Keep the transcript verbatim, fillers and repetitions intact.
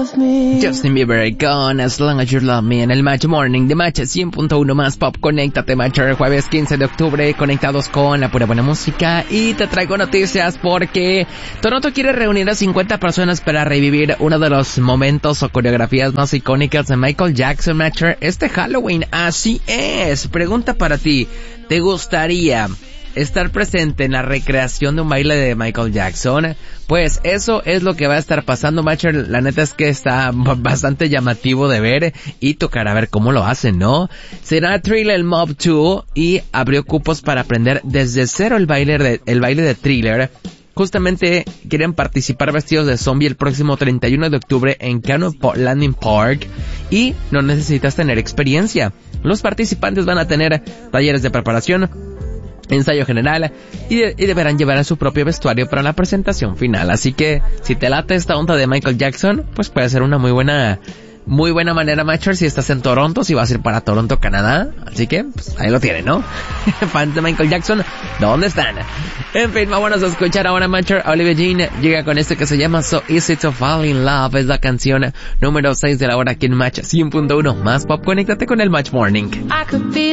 love me. Justin Bieber con As Long As You Love Me en el Match Morning de Match cien punto uno más Pop. Conéctate, Matcher, jueves quince de octubre, conectados con la pura buena música. Y te traigo noticias porque Toronto quiere reunir a cincuenta personas para revivir uno de los momentos o coreografías más icónicas de Michael Jackson, Matcher, este Halloween. Así es. Pregunta para ti, ¿te gustaría estar presente en la recreación de un baile de Michael Jackson? Pues eso es lo que va a estar pasando, Matcher. La neta es que está bastante llamativo de ver y tocará ver cómo lo hacen, ¿no? Será Thriller Mob dos y abrió cupos para aprender desde cero el baile de, el baile de Thriller. Justamente quieren participar vestidos de zombie el próximo treinta y uno de octubre en Canoe Landing Park y no necesitas tener experiencia. Los participantes van a tener talleres de preparación, ensayo general y, de, y deberán llevar a su propio vestuario para la presentación final. Así que si te late esta onda de Michael Jackson, pues puede ser una muy buena muy buena manera, Matcher, si estás en Toronto, si vas a ir para Toronto, Canadá. Así que pues, ahí lo tienen, ¿no? Fans de Michael Jackson, ¿dónde están? En fin, vámonos a escuchar ahora, Matcher. Olivia Jean llega con esto que se llama So Easy to Fall in Love. Es la canción número seis de la hora aquí en Match cien punto uno más Pop. Conéctate con el Match Morning. I could be